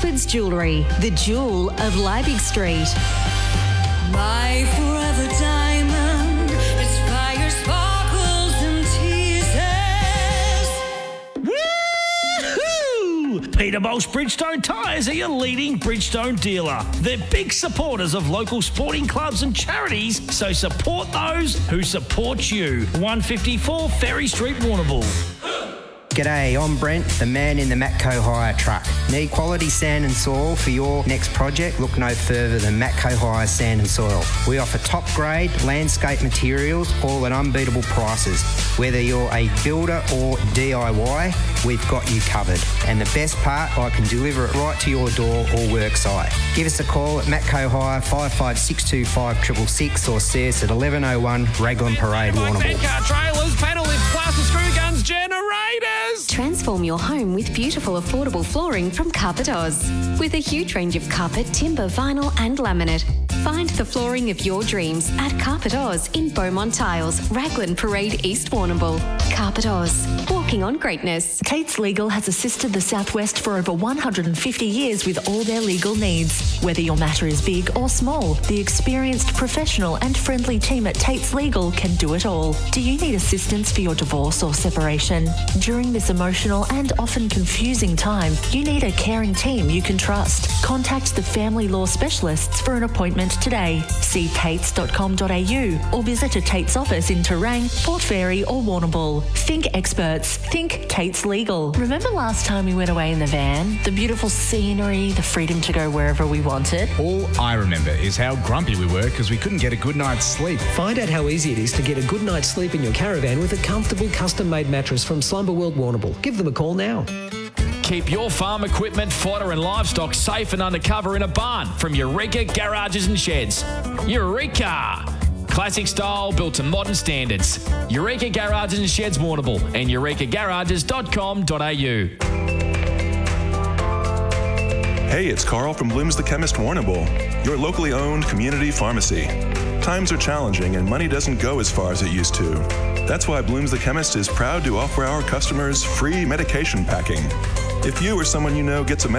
Alfred's Jewellery, the jewel of Liebig Street. My forever diamond, its fire sparkles and teases. Woohoo! Peterbolt's Bridgestone Tyres are your leading Bridgestone dealer. They're big supporters of local sporting clubs and charities, so support those who support you. 154 Ferry Street, Warrnambool. G'day, I'm Brent, the man in the Matco hire truck. Need quality sand and soil for your next project? Look no further than Matco Hire Sand and Soil. We offer top grade landscape materials, all at unbeatable prices. Whether you're a builder or DIY, we've got you covered. And the best part, I can deliver it right to your door or work site. Give us a call at Matco Hire 55625 666 or see us at 1101 Raglan Parade, Warrnambool. Car trailers, panel lift, plaster screw guns, generators. Transform your home with beautiful, affordable flooring from Carpet Oz. With a huge range of carpet, timber, vinyl and laminate. Find the flooring of your dreams at Carpet Oz in Beaumont Tiles, Raglan Parade, East Warrnambool. Carpet Oz, walking on greatness. Tate's Legal has assisted the Southwest for over 150 years with all their legal needs. Whether your matter is big or small, the experienced, professional and friendly team at Tate's Legal can do it all. Do you need assistance for your divorce or separation? During this emotional and often confusing time, you need a caring team you can trust. Contact the family law specialists for an appointment today. See tates.com.au or visit a Tate's office in Terang, Port Fairy or Warrnambool. Think experts. Think Tate's Legal. Remember last time we went away in the van? The beautiful scenery, the freedom to go wherever we wanted. All I remember is how grumpy we were because we couldn't get a good night's sleep. Find out how easy it is to get a good night's sleep in your caravan with a comfortable custom-made mattress from Slumber World Warrnambool. Give them a call now. Keep your farm equipment, fodder and livestock safe and undercover in a barn from Eureka Garages and Sheds. Eureka! Classic style built to modern standards. Eureka Garages and Sheds, Warrnambool and eurekagarages.com.au. Hey, it's Carl from Bloom's the Chemist, Warrnambool, your locally owned community pharmacy. Times are challenging and money doesn't go as far as it used to. That's why Bloom's the Chemist is proud to offer our customers free medication packing. If you or someone you know gets a